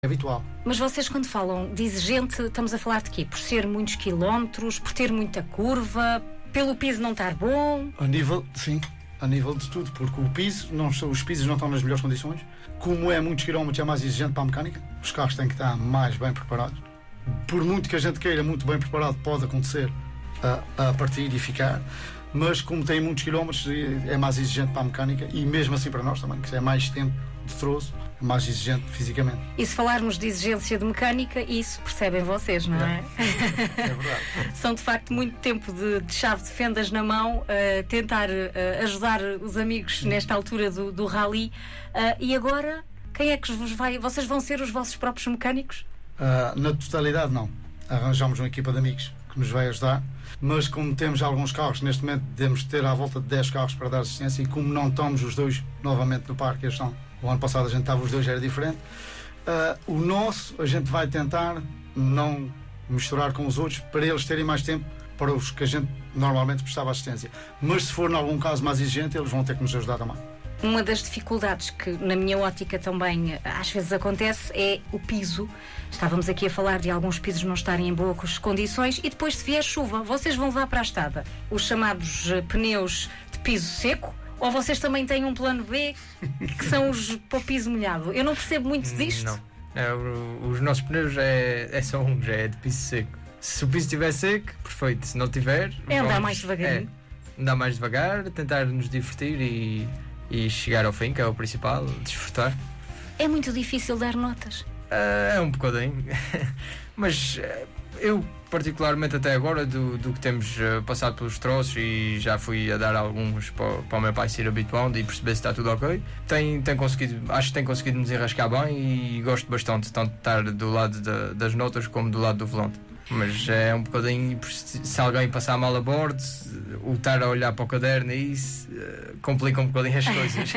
É habitual. Mas vocês, quando falam de exigente, estamos a falar de quê? Por ser muitos quilómetros, por ter muita curva, pelo piso não estar bom? A nível de tudo, porque os pisos não estão nas melhores condições. Como é muitos quilómetros, é mais exigente para a mecânica. Os carros têm que estar mais bem preparados. Por muito que a gente queira muito bem preparado, pode acontecer a partir e ficar. Mas como tem muitos quilómetros, é mais exigente para a mecânica e mesmo assim para nós também, que é mais tempo de troço, é mais exigente fisicamente. E se falarmos de exigência de mecânica, isso percebem vocês, não é? É verdade. São de facto muito tempo de chave de fendas na mão, tentar ajudar os amigos nesta altura do rally. E agora, quem é que vos vai? Vocês vão ser os vossos próprios mecânicos? Na totalidade não. Arranjamos uma equipa de amigos que nos vai ajudar, mas como temos alguns carros, neste momento devemos ter à volta de 10 carros para dar assistência, e como não estamos os dois novamente no parque, o ano passado a gente estava os dois, era diferente, o nosso a gente vai tentar não misturar com os outros para eles terem mais tempo para os que a gente normalmente prestava assistência, mas se for em algum caso mais exigente, eles vão ter que nos ajudar também. Uma das dificuldades que, na minha ótica, também às vezes acontece é o piso. Estávamos aqui a falar de alguns pisos não estarem em boas condições e depois, se vier chuva, vocês vão levar para a estrada os chamados pneus de piso seco, ou vocês também têm um plano B, que são os para o piso molhado? Eu não percebo muito disto. Não. Os nossos pneus é só um, já é de piso seco. Se o piso estiver seco, perfeito. Se não tiver, andar mais devagarinho. Andar mais devagar, tentar nos divertir e chegar ao fim, que é o principal, desfrutar. É muito difícil dar notas. É um bocadinho. Mas eu, particularmente até agora, do que temos passado pelos troços, e já fui a dar alguns para o meu pai se ir habituando e perceber se está tudo ok, acho que tem conseguido nos enrascar bem e gosto bastante, tanto de estar do lado das notas como do lado do volante. Mas é um bocadinho, se alguém passar mal a bordo, o estar a olhar para o caderno, isso complica um bocadinho as coisas.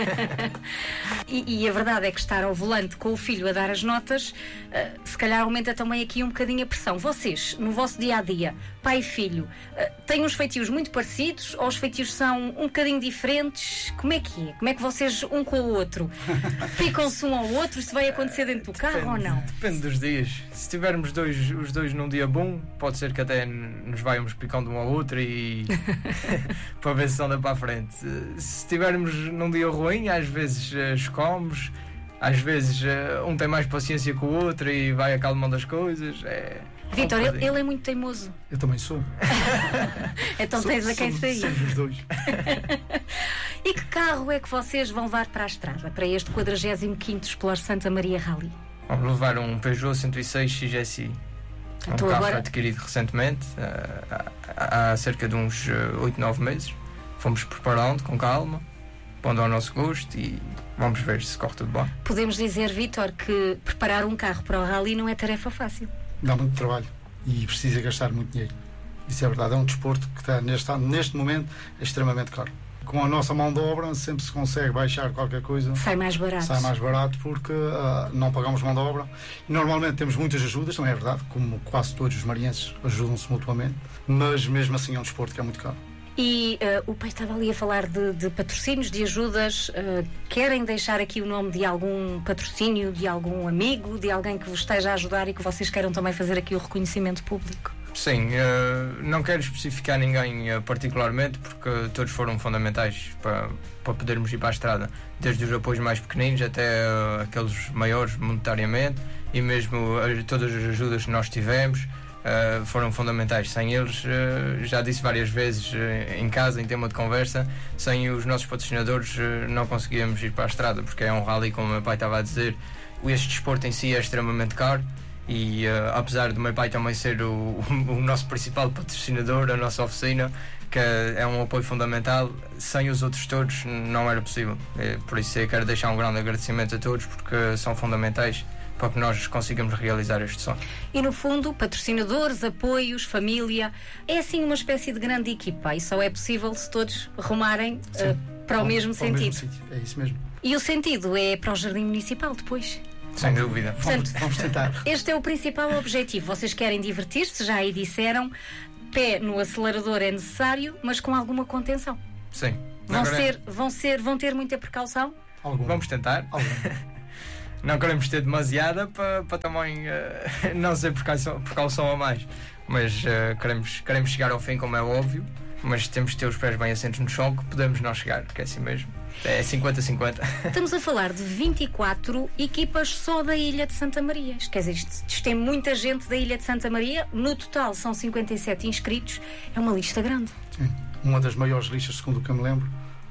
E a verdade é que estar ao volante com o filho a dar as notas, se calhar aumenta também aqui um bocadinho a pressão. Vocês, no vosso dia-a-dia, pai e filho, têm uns feitios muito parecidos ou os feitios são um bocadinho diferentes? Como é que é? Como é que vocês, um com o outro, picam-se um ao outro? Se vai acontecer dentro do carro ou não? Depende dos dias. Se tivermos os dois num dia bom, pode ser que até nos vayamos picando um ao outro e para ver se anda para a frente. Se estivermos num dia ruim, às vezes chocamos, às vezes um tem mais paciência com o outro e vai acalmando as coisas. Vítor, ele é muito teimoso. Eu também sou. Então tens a quem sair. Somos os dois. E que carro é que vocês vão levar para a estrada, para este 45º Explore Santa Maria Rally? Vamos levar um Peugeot 106 XSI. Um carro adquirido recentemente, há cerca de uns 8-9 meses. Fomos preparando com calma, pondo ao nosso gosto e vamos ver se corre tudo bem. Podemos dizer, Vítor, que preparar um carro para o rally não é tarefa fácil. Dá muito trabalho e precisa gastar muito dinheiro. Isso é verdade, é um desporto que está neste momento extremamente caro. Com a nossa mão de obra sempre se consegue baixar qualquer coisa. Sai mais barato porque não pagamos mão de obra. Normalmente temos muitas ajudas, não é verdade? Como quase todos os marienses ajudam-se mutuamente. Mas mesmo assim é um desporto que é muito caro. E o pai estava ali a falar de patrocínios, de ajudas. Querem deixar aqui o nome de algum patrocínio, de algum amigo, de alguém que vos esteja a ajudar e que vocês queiram também fazer aqui o reconhecimento público? Sim, não quero especificar ninguém particularmente, porque todos foram fundamentais para podermos ir para a estrada, desde os apoios mais pequeninos até aqueles maiores monetariamente, e mesmo todas as ajudas que nós tivemos foram fundamentais. Sem eles, já disse várias vezes em casa, em tema de conversa, sem os nossos patrocinadores não conseguíamos ir para a estrada, porque é um rally, como o meu pai estava a dizer. Este desporto em si é extremamente caro. E apesar do meu pai também ser o nosso principal patrocinador, a nossa oficina, que é um apoio fundamental, sem os outros todos não era possível. Por isso eu quero deixar um grande agradecimento a todos, porque são fundamentais para que nós consigamos realizar este sonho. E no fundo, patrocinadores, apoios, família, é assim uma espécie de grande equipa, e só é possível se todos rumarem para o mesmo sentido. É isso mesmo. E o sentido é para o Jardim Municipal depois? Sem dúvida. Portanto, vamos tentar. Este é o principal objetivo. Vocês querem divertir-se, já aí disseram. Pé no acelerador é necessário, mas com alguma contenção. Sim. Vão ter muita precaução? Algum. Vamos tentar. não queremos ter demasiada para também não ser precaução a mais. Mas queremos chegar ao fim, como é óbvio, mas temos que ter os pés bem assentos no chão, que podemos não chegar, porque é assim mesmo. É 50-50. Estamos a falar de 24 equipas só da Ilha de Santa Maria. Quer dizer, isto tem muita gente da Ilha de Santa Maria. No total são 57 inscritos. É uma lista grande. Sim, uma das maiores listas, segundo o que eu me lembro,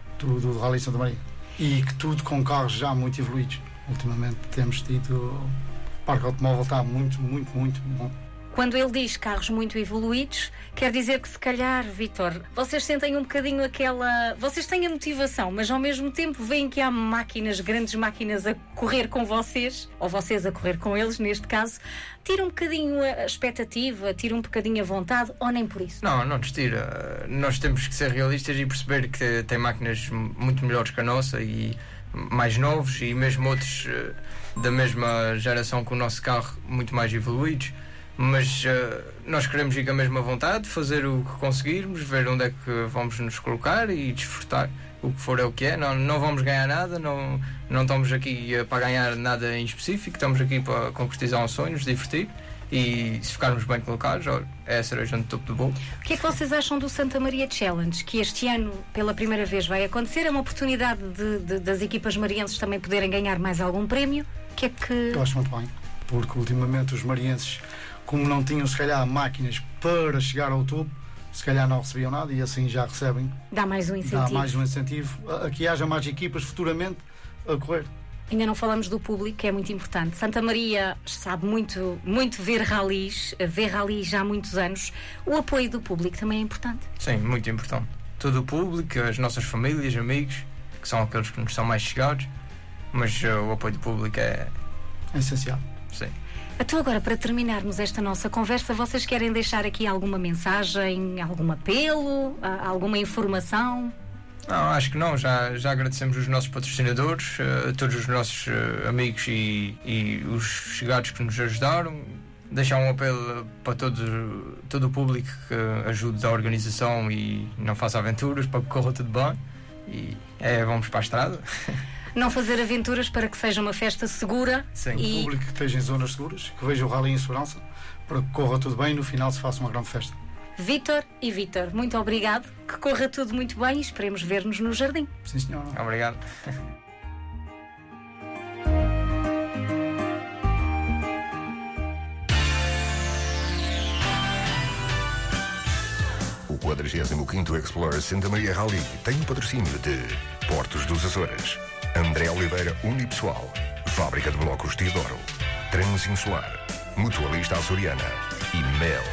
do Rally Santa Maria. E que tudo com carros já muito evoluídos. Ultimamente temos tido... O parque automóvel está muito bom. Quando ele diz carros muito evoluídos, quer dizer que se calhar, Vítor, vocês sentem um bocadinho aquela... Vocês têm a motivação, mas ao mesmo tempo veem que há máquinas, grandes máquinas a correr com vocês, ou vocês a correr com eles, neste caso. Tira um bocadinho a expectativa, tira um bocadinho a vontade, ou nem por isso? Não nos tira. Nós temos que ser realistas e perceber que tem máquinas muito melhores que a nossa e mais novos, e mesmo outros da mesma geração que o nosso carro, muito mais evoluídos. Mas nós queremos ir com a mesma vontade, fazer o que conseguirmos, ver onde é que vamos nos colocar e desfrutar. O que for é o que é. Não vamos ganhar nada, não estamos aqui para ganhar nada em específico, estamos aqui para concretizar um sonho, nos divertir, e se ficarmos bem colocados, é a cereja no topo do bolo. O que é que vocês acham do Santa Maria Challenge, que este ano pela primeira vez vai acontecer? É uma oportunidade das equipas marienses também poderem ganhar mais algum prémio? O que é que... Eu acho muito bem, porque ultimamente os marienses, como não tinham se calhar máquinas para chegar ao topo, se calhar não recebiam nada, e assim já recebem. Dá mais um incentivo. Dá mais um incentivo a que haja mais equipas futuramente a correr. Ainda não falamos do público, que é muito importante. Santa Maria sabe muito ver ralis, vê ralis já há muitos anos. O apoio do público também é importante. Sim, muito importante. Todo o público, as nossas famílias, amigos, que são aqueles que nos são mais chegados, mas o apoio do público é essencial. Sim. Então agora, para terminarmos esta nossa conversa, vocês querem deixar aqui alguma mensagem, algum apelo, alguma informação? Não, acho que não. Já agradecemos os nossos patrocinadores, todos os nossos amigos e os chegados que nos ajudaram. Deixar um apelo para todo o público que ajude a organização e não faça aventuras, para que corra tudo bem. E vamos para a estrada. Não fazer aventuras, para que seja uma festa segura. Sim. O público que esteja em zonas seguras, que veja o rally em segurança, para que corra tudo bem e no final se faça uma grande festa. Vítor e Vítor, muito obrigado, que corra tudo muito bem e esperemos ver-nos no jardim. Sim, senhor. Obrigado. O 45º Explorer Santa Maria Rally tem o patrocínio de Portos dos Açores, André Oliveira Unipessoal, Fábrica de Blocos Teodoro, Transinsular, Mutualista Açoriana e Mel.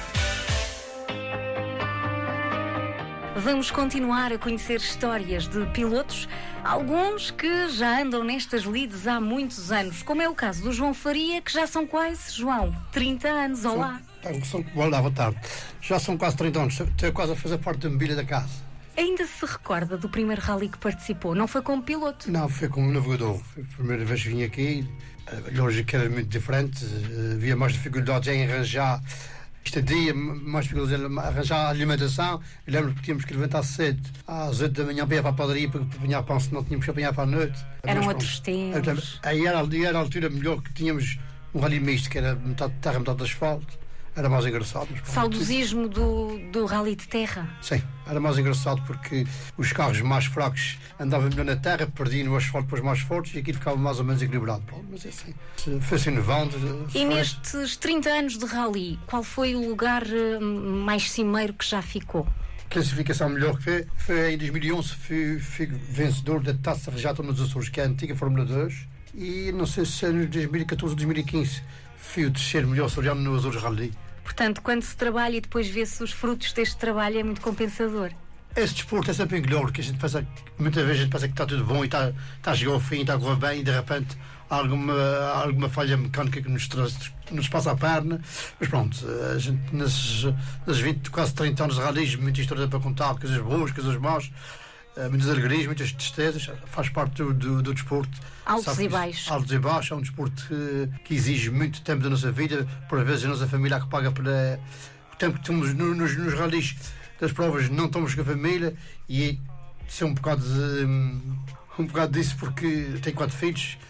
Vamos continuar a conhecer histórias de pilotos, alguns que já andam nestas lides há muitos anos, como é o caso do João Faria, que já são quase, João, 30 anos. Olá. Boa tarde. Já são quase 30 anos, estou quase a fazer parte da mobília da casa. Ainda se recorda do primeiro rally que participou? Não foi como piloto? Não, foi como navegador. Foi a primeira vez que vim aqui. A lógica era muito diferente. Havia mais dificuldades em arranjar estadia, mais dificuldades em arranjar alimentação. Eu lembro que tínhamos que levantar cedo, às 8 da manhã, para ir para a padaria para apanhar pão, senão tínhamos que apanhar para a noite. Eram outros tempos. Aí era a altura melhor, que tínhamos um rally misto, que era metade de terra, metade de asfalto. Era mais engraçado. Saudosismo do rally de terra? Sim, era mais engraçado porque os carros mais fracos andavam melhor na terra, perdiam no asfalto para os mais fortes e aquilo ficava mais ou menos equilibrado. Mas é assim, foi-se inovando. E nestes 30 anos de rally, qual foi o lugar mais cimeiro que já ficou? Classificação melhor que foi em 2011, fui vencedor da Taça Regata nos Açores, que é a antiga Fórmula 2, e não sei se é em 2014 ou 2015 fui o terceiro melhor açoriano no Açores Rally. Portanto, quando se trabalha e depois vê-se os frutos deste trabalho, é muito compensador. Esse desporto é sempre melhor, que a gente pensa, muitas vezes a gente pensa que está tudo bom e está a chegar ao fim, está a correr bem, e de repente há alguma falha mecânica que nos passa a perna. Mas pronto, a gente nesses 20, quase 30 anos de rallies, muita história para contar, coisas boas, coisas más, muitas alegrias, muitas tristezas, faz parte do desporto. Altos e baixos. Altos e baixos, é um desporto que exige muito tempo da nossa vida, por vezes a nossa família que paga pelo tempo que temos nos rallies das provas, não estamos com a família, e isso é um bocado disso, porque tenho 4 filhos,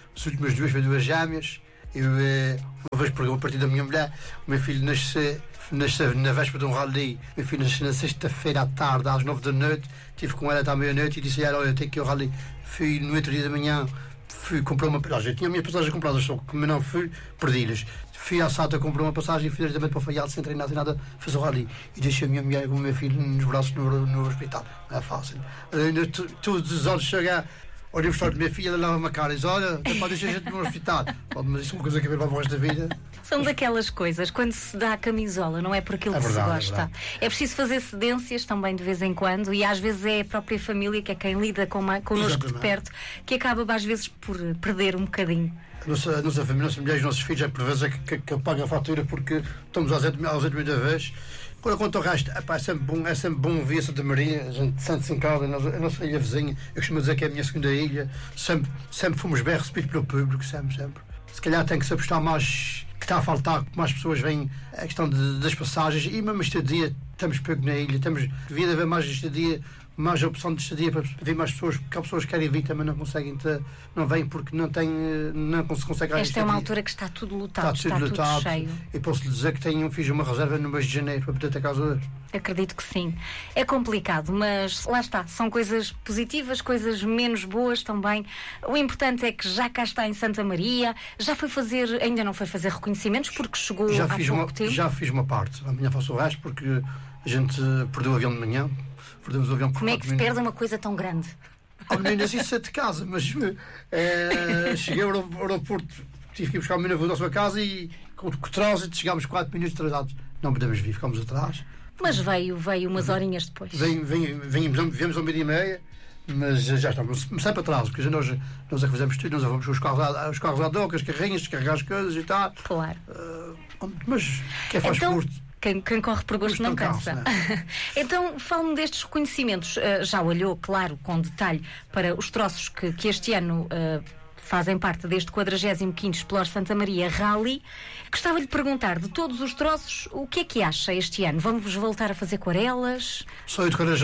as últimas duas gêmeas. Eu, uma vez, porque a partir da minha mulher, o meu filho nasceu na véspera de um rally. Meu filho nasceu na sexta-feira à tarde, às 9 da noite. Estive com ela até à meia-noite e disse a ela: olha, eu tenho que ir ao rally. Fui no outro dia da manhã, fui comprar uma passagem. Eu tinha a minha passagem comprada, só que não fui, perdi-las. Fui à Sata, comprei uma passagem e fui diretamente para o Faial, sem treinar, sem nada, fiz o rally. E deixei a minha mulher e o meu filho nos braços no hospital. Não é fácil. Todos os anos chegar. Olha o história da minha filha, ela lava uma cara e diz: olha, pode deixar a gente no hospital. Mas isso é uma coisa que eu levo para o resto da vida. São daquelas coisas, quando se dá a camisola, não é por aquilo que verdade, se gosta. É preciso fazer cedências também de vez em quando, e às vezes é a própria família, que é quem lida connosco de perto, que acaba às vezes por perder um bocadinho. A nossa família, nossas mulheres, os nossos filhos, é por vezes que paga a fatura, porque estamos ausentes muita vez. Quanto ao resto, é sempre bom vir a Santa Maria, a gente sente-se em casa, a nossa ilha vizinha, eu costumo dizer que é a minha segunda ilha, sempre fomos bem recebidos pelo público, sempre. Se calhar tem que se apostar mais, que está a faltar, que mais pessoas vêm, a questão das passagens, e mesmo este dia, estamos pouco na ilha, devia haver mais este dia, mais opção de estadia para vir mais pessoas, porque há pessoas que querem vir também não conseguem, não vêm porque não se consegue. Esta é uma altura que está tudo lotado, está tudo cheio. E posso lhe dizer que fiz uma reserva no mês de janeiro para poder ter casa hoje. Acredito que sim. É complicado, mas lá está, são coisas positivas, coisas menos boas também. O importante é que já cá está em Santa Maria, ainda não foi fazer reconhecimentos porque chegou há pouco tempo. Já fiz uma parte, amanhã faço o resto porque a gente perdeu o avião de manhã. Como é que se perde uma coisa tão grande? Nem assim saí de casa, mas cheguei ao aeroporto, tive que ir buscar o meu avô da sua casa e com o trânsito chegámos 4 minutos atrasados. Não podemos vir, ficámos atrás. Mas veio umas horinhas depois. Viemos ao meio-dia, mas já estamos sempre atrás, porque nós é que fazemos tudo, nós vamos com os carros à doca, as carrinhas, descarregar as coisas e tal. Claro. Mas quem faz curto? Quem corre por gosto não cansa. Não. Então, fale-me destes reconhecimentos. Já olhou, claro, com detalhe, para os troços que este ano fazem parte deste 45º Explore Santa Maria Rally. Gostava de lhe perguntar, de todos os troços, o que é que acha este ano? Vamos voltar a fazer aquarelas? Sonho de Careja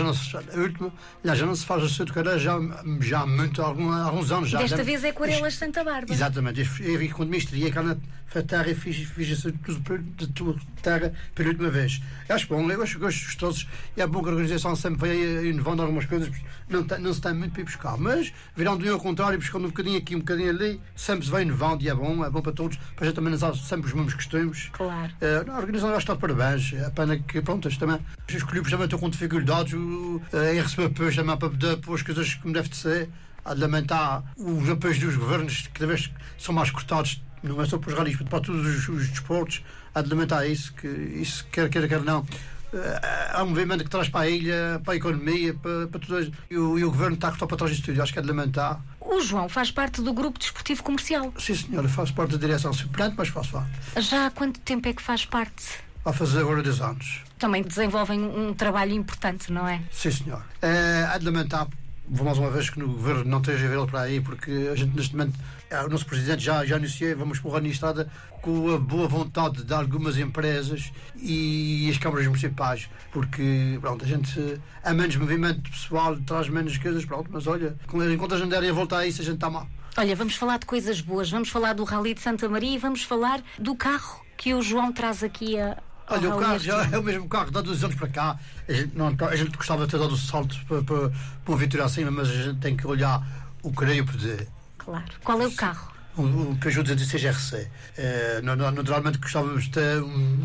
já não se faz o sonho de Careja já há alguns anos. Desta vez é aquarelas Santa Bárbara. Exatamente. Eu vi quando me estreiei cá na terra e fiz isso de toda terra pela última vez. Acho bom, eu gosto dos troços. E é bom que a organização sempre vai inovando algumas coisas. Não se tem muito para ir buscar, mas virando de um ao contrário, buscando um bocadinho aqui, um bocadinho ali, sempre se vai inovando e é bom para todos, para a gente também não sempre os mesmos costumes. Claro. A organização já está de parabéns. É a pena que, pronto, também os clubes também estão com dificuldades em receber apoios também para poder pôr as coisas como deve de ser. A lamentar os apoios dos governos, que cada vez são mais cortados, não é só para os ralis, para todos os desportos. A lamentar isso, que isso quer não. Há um movimento que traz para a ilha, para a economia, para tudo. E o governo está a cortar para trás disso tudo. Acho que é de lamentar. O João faz parte do grupo desportivo comercial. Sim, senhora, faço parte da direção suplente, mas faço parte. Já há quanto tempo é que faz parte? Vai fazer agora 2 anos. Também desenvolvem um trabalho importante, não é? Sim, senhor. É de lamentar, vou mais uma vez, que no governo não esteja a ver ele para aí, porque a gente neste momento, o nosso presidente já anunciou, vamos pôr na estrada com a boa vontade de algumas empresas e as câmaras municipais, porque pronto, a gente há menos movimento pessoal, traz menos coisas, pronto, mas olha, enquanto a gente der a voltar a isso, a gente está mal. Olha, vamos falar de coisas boas, vamos falar do Rally de Santa Maria e vamos falar do carro que o João traz aqui a. Olha, o carro já é o mesmo carro de há 2 anos para cá. A gente gostava de ter dado o salto para uma vitória acima, mas a gente tem que olhar o querer e o poder. Claro. Qual é o carro? O Peugeot 206 GRC. Naturalmente gostávamos de ter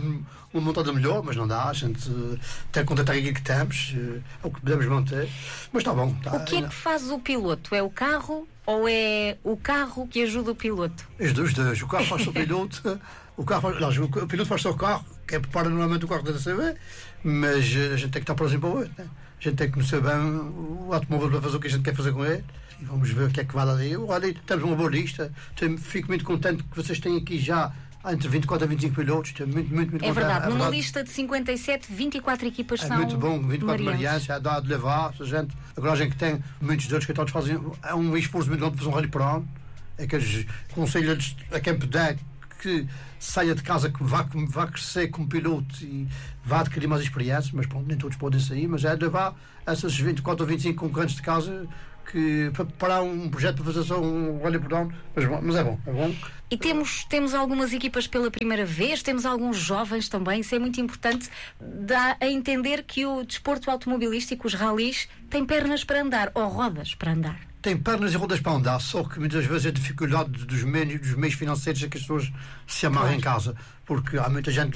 uma montada melhor, mas não dá. A gente tem que contentar aquilo que temos, é o que podemos manter. Mas está bom. O que é que faz o piloto? É o carro ou é o carro que ajuda o piloto? Os dois. O carro faz o piloto. O piloto faz só o carro, que é prepara normalmente o carro da DCV, mas a gente tem que estar próximo para o outro, né? A gente tem que conhecer bem o automóvel para fazer o que a gente quer fazer com ele. E vamos ver o que é que vai dar daí. Olha, temos uma boa lista. Fico muito contente que vocês têm aqui já entre 24 a 25 pilotos. Estou muito contente. É verdade, numa lista de 57, 24 equipas são. É muito bom, 24 mariantes, dá de levar. A gente, a coragem que tem, muitos deles que todos fazem. É um esforço muito grande para fazer um rally por ano. É que eles aconselham a quem puder que saia de casa, que vá crescer como piloto e vá adquirir mais experiência, mas pronto, nem todos podem sair, mas é levar essas 24 ou 25 concorrentes de casa que para preparar um projeto para fazer só um rally por ano, mas é bom. E temos algumas equipas pela primeira vez, temos alguns jovens também, isso é muito importante, dá a entender que o desporto automobilístico, os ralis, tem pernas para andar, ou rodas para andar. Tem pernas e rodas para andar, só que muitas vezes a dificuldade dos meios financeiros é que as pessoas se amarram em casa, porque há muita gente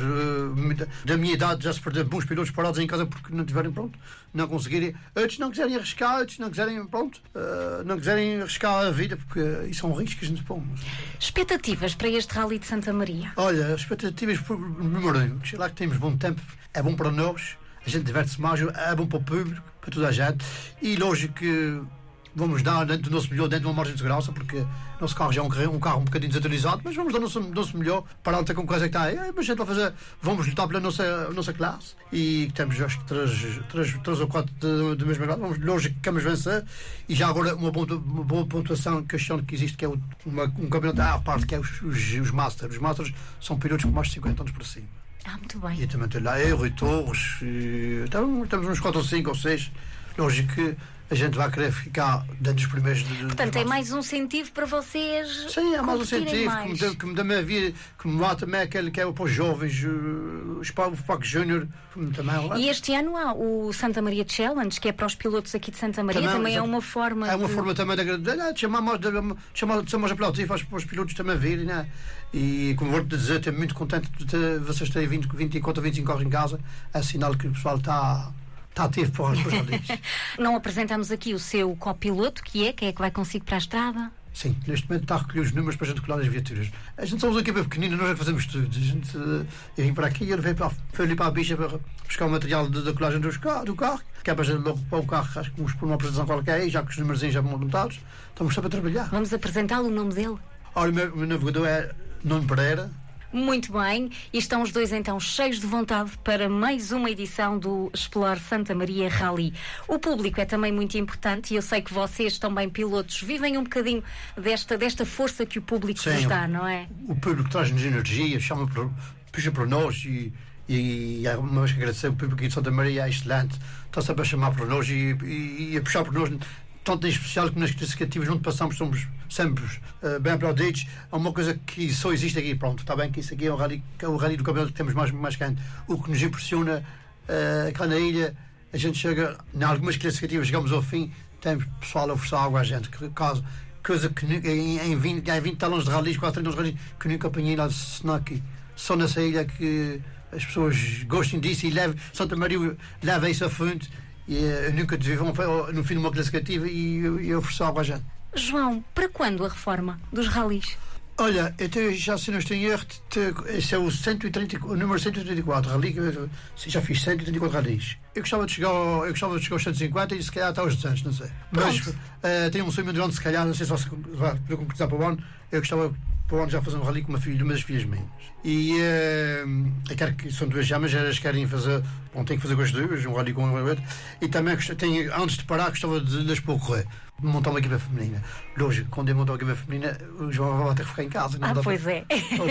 da minha idade já se perdeu bons pilotos parados em casa porque não tiverem, não conseguirem, outros não quiserem arriscar, outros não quiserem, não quiserem arriscar a vida, porque isso é um risco que a gente põe. Expectativas para este Rally de Santa Maria? Olha, expectativas, número 1, sei lá que temos bom tempo, é bom para nós, a gente diverte-se mais, é bom para o público, para toda a gente, e lógico que vamos dar dentro do nosso melhor, dentro de uma margem de segurança, porque o nosso carro já é um carro um bocadinho desatualizado, mas vamos dar o nosso melhor para a alta concorrência que está aí. Mas a gente vamos lutar pela nossa classe e temos acho que três ou quatro de mesma classe. Lógico que queremos vencer e já agora uma boa pontuação que este ano que existe, que é um campeonato à parte, que é os Masters. Os Masters são pilotos com mais de 50 anos para cima. Muito bem. E também tem lá Rui Torres, temos uns 4 ou 5 ou 6. Lógico que a gente vai querer ficar dentro dos primeiros. Portanto, é mais um incentivo para vocês. Sim, é mais um incentivo mais. Que me dá minha vida, que me dá também aquele que é para os jovens, o Parque Júnior. E este ano há o Santa Maria Challenge, que é para os pilotos aqui de Santa Maria, também é uma forma. É uma forma também de chamar mais apelativo para os pilotos também virem, né? E como vou-te dizer, estou muito contente de vocês terem 24 ou 25 carros em casa, é sinal que o pessoal está ativo para os responsabilidades. Não apresentamos aqui o seu copiloto, quem é que vai consigo para a estrada? Sim, neste momento está a recolher os números para a gente colar as viaturas. A gente somos uma equipa pequenina, nós já fazemos tudo. Eu vim para aqui, ele veio ali para a bicha para buscar o material da colagem do carro, que é para a gente logo para o carro, acho que vamos por uma apresentação qualquer aí, já que os números já vão montados. Estamos só para trabalhar. Vamos apresentá-lo, o nome dele? Olha, o meu navegador é Nuno Pereira. Muito bem, e estão os dois então cheios de vontade para mais uma edição do Explore Santa Maria Rally. O público é também muito importante e eu sei que vocês também pilotos vivem um bocadinho desta força que o público vos dá, não é? O público traz-nos energia, puxa para nós e uma vez que agradecer o público aqui de Santa Maria é excelente, está sempre a chamar para nós e a puxar por nós. Tanto em especial que nas classificativas onde passamos somos sempre bem aplaudidos. É uma coisa que só existe aqui, está bem que isso aqui é o rally do campeonato que temos mais quente. O que nos impressiona cá na ilha, a gente chega, em algumas classificativas chegamos ao fim, temos pessoal a oferecer água à gente, coisa que em 20 talões de rallies, quase 30 rallies, que nunca apanhei nada senão aqui. Só nessa ilha que as pessoas gostem disso e Santa Maria leva isso a fundo. E eu nunca tive no fim de uma classificativa e oferecer algo à gente. João, para quando a reforma dos ralis? Olha, já se não estou em erro, esse é o número 134 rally, já fiz 134 ralis. Eu gostava de chegar aos 150 e se calhar até aos 200, não sei. Mas tenho um sonho muito grande, se calhar, não sei se vai poder concretizar para o ano. Eu gostava para o ano já fazer um rally com de uma das filhas minhas. E eu quero que são duas chamas, elas querem fazer, tenho que fazer com as duas, um rally com uma outra. E também antes de parar, gostava de lhes pôr correr, montar uma equipa feminina. Lógico, quando eu montar uma equipa feminina, o João vai ter que ficar em casa. Não pois é.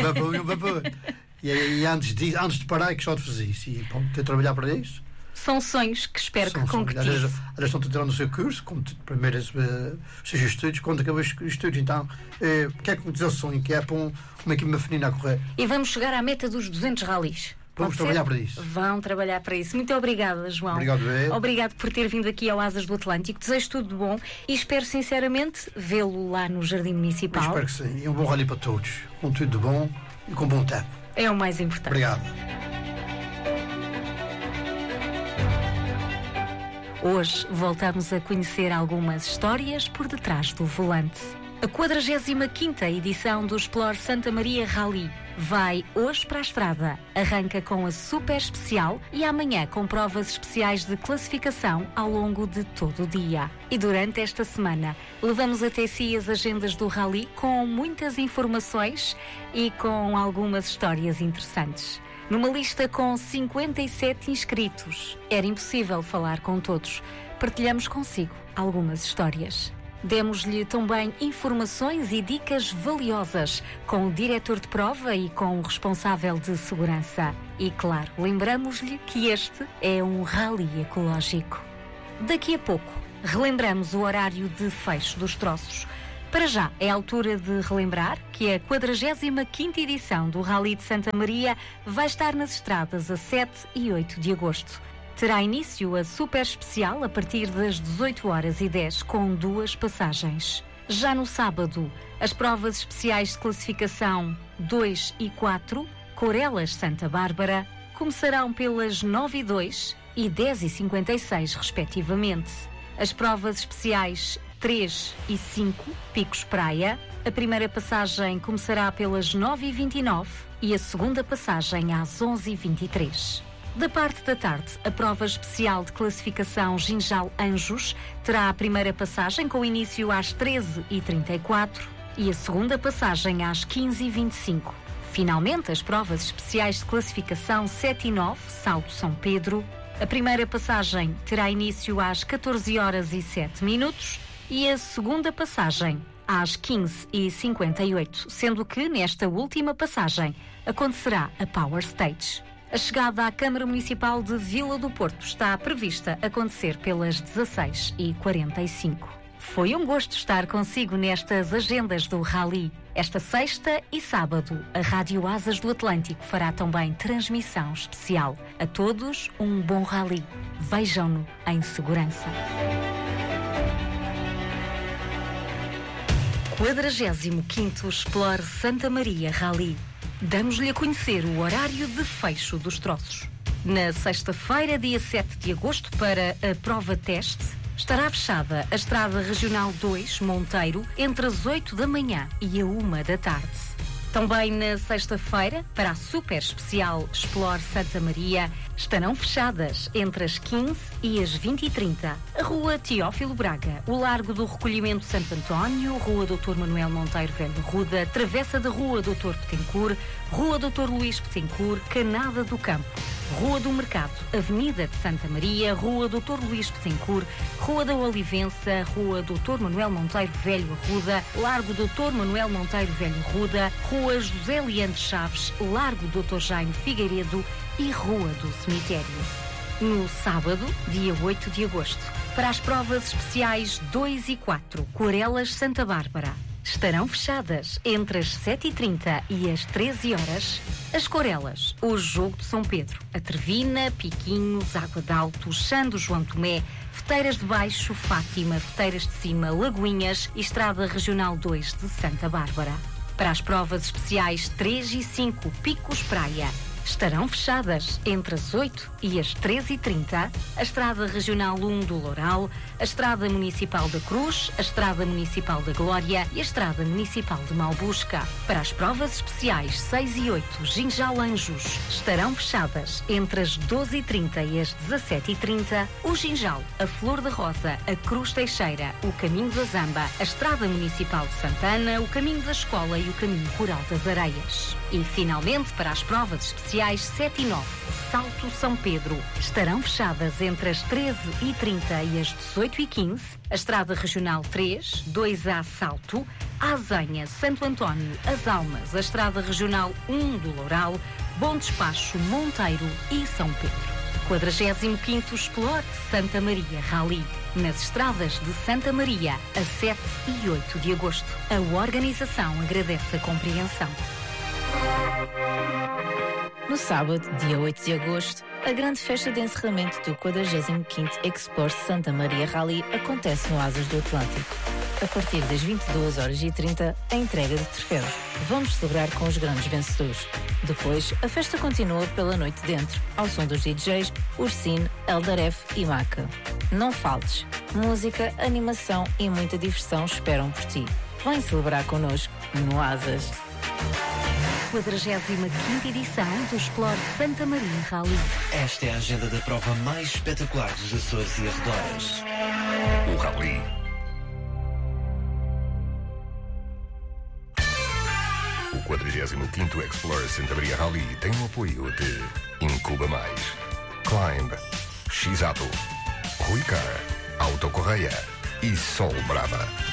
E antes de parar, gostava de fazer isso. E ter de trabalhar para isso. São sonhos que espero que concretize. Elas estão a tirar no seu curso, primeiro os seus estudos, quando acabou os estudos, então, que é que diz o sonho, que é para uma equipa feminina a correr. E vamos chegar à meta dos 200 ralis. Vamos trabalhar para isso. Vão trabalhar para isso. Muito obrigada, João. Obrigado por ter vindo aqui ao Asas do Atlântico. Desejo tudo de bom e espero sinceramente vê-lo lá no Jardim Municipal. Eu espero que sim. E um bom rally para todos. Com tudo de bom e com bom tempo. É o mais importante. Obrigado. Hoje voltamos a conhecer algumas histórias por detrás do volante. A 45ª edição do Explore Santa Maria Rally vai hoje para a estrada. Arranca com a super especial e amanhã com provas especiais de classificação ao longo de todo o dia. E durante esta semana levamos até si as agendas do Rally com muitas informações e com algumas histórias interessantes. Numa lista com 57 inscritos, era impossível falar com todos. Partilhamos consigo algumas histórias. Demos-lhe também informações e dicas valiosas com o diretor de prova e com o responsável de segurança. E, claro, lembramos-lhe que este é um rally ecológico. Daqui a pouco, relembramos o horário de fecho dos troços. Para já, é a altura de relembrar que a 45ª edição do Rally de Santa Maria vai estar nas estradas a 7 e 8 de agosto. Terá início a super especial a partir das 18h10 com 2 passagens. Já no sábado, as provas especiais de classificação 2 e 4, Corelas Santa Bárbara, começarão pelas 9h02 e 10h56, respectivamente. As provas especiais 3 e 5, Picos Praia, a primeira passagem começará pelas 9h29 e a segunda passagem às 11h23. Da parte da tarde, a prova especial de classificação Ginjal Anjos terá a primeira passagem com início às 13h34 e a segunda passagem às 15h25. Finalmente, as provas especiais de classificação 7 e 9, Salto São Pedro, a primeira passagem terá início às 14h07 e a segunda passagem às 15h58, sendo que nesta última passagem acontecerá a Power Stage. A chegada à Câmara Municipal de Vila do Porto está prevista acontecer pelas 16h45. Foi um gosto estar consigo nestas agendas do Rally. Esta sexta e sábado, a Rádio Asas do Atlântico fará também transmissão especial. A todos, um bom Rally. Vejam-no em segurança. 45º Explore Santa Maria Rally. Damos-lhe a conhecer o horário de fecho dos troços. Na sexta-feira, dia 7 de agosto, para a prova teste, estará fechada a Estrada Regional 2, Monteiro, entre as 8 da manhã e a 1 da tarde. Também na sexta-feira, para a super especial Explore Santa Maria, estarão fechadas entre as 15 e as 20h30 a Rua Teófilo Braga, o Largo do Recolhimento Santo António, Rua Dr. Manuel Monteiro Velho Ruda, Travessa da Rua Dr. Petencourt, Rua Dr. Luís Petencourt, Canada do Campo, Rua do Mercado, Avenida de Santa Maria, Rua Dr. Luís Petencourt, Rua da Olivença, Rua Dr. Manuel Monteiro Velho Ruda, Largo Dr. Manuel Monteiro Velho Ruda, Rua José Leandro Chaves, Largo Dr. Jaime Figueiredo e Rua do Cemitério. No sábado, dia 8 de agosto, para as provas especiais 2 e 4, Corelas Santa Bárbara, estarão fechadas entre as 7h30 e as 13h as Corelas, o Jogo de São Pedro, a Trevina, Piquinhos, Água d'Alto, Chã do João Tomé, Feteiras de Baixo, Fátima, Feteiras de Cima, Lagoinhas e Estrada Regional 2 de Santa Bárbara. Para as provas especiais 3 e 5, Picos Praia, estarão fechadas entre as 8 e as 13h30 a Estrada Regional 1 do Loural, a Estrada Municipal da Cruz, a Estrada Municipal da Glória e a Estrada Municipal de Malbusca. Para as provas especiais 6 e 8, Ginjal Anjos, estarão fechadas entre as 12h30 e as 17h30 o Ginjal, a Flor da Rosa, a Cruz Teixeira, o Caminho da Zamba, a Estrada Municipal de Santana, o Caminho da Escola e o Caminho Rural das Areias. E, finalmente, para as provas especiais 7 e 9, Salto São Pedro, estarão fechadas entre as 13h30 e as 18h15 a Estrada Regional 3, 2A Salto, a Azenha, Santo António, As Almas, a Estrada Regional 1 do Loural, Bom Despacho, Monteiro e São Pedro. 45º Explore Santa Maria Rally, nas estradas de Santa Maria, a 7 e 8 de agosto. A organização agradece a compreensão. No sábado, dia 8 de agosto, a grande festa de encerramento do 45º Explore Santa Maria Rally acontece no Asas do Atlântico. A partir das 22h30, a entrega de troféus. Vamos celebrar com os grandes vencedores. Depois, a festa continua pela noite dentro, ao som dos DJs Ursine, Eldaref e Maca. Não faltes. Música, animação e muita diversão esperam por ti. Vem celebrar connosco no Asas. 45ª edição do Explore Santa Maria Rally. Esta é a agenda da prova mais espetacular dos Açores e arredores. O Rally. O 45º Explorer Santa Maria Rally tem o apoio de Incuba Mais, Climb, X-Ato, Rui Car, Auto Correia e Sol Brava.